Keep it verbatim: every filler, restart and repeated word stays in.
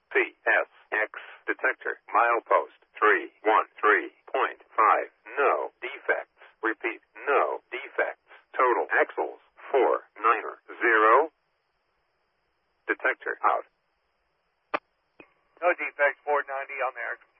C S X detector milepost three one three point five. No defects. Repeat, no defects. Total axles four nine zero. Detector out. No defects, four ninety on the air.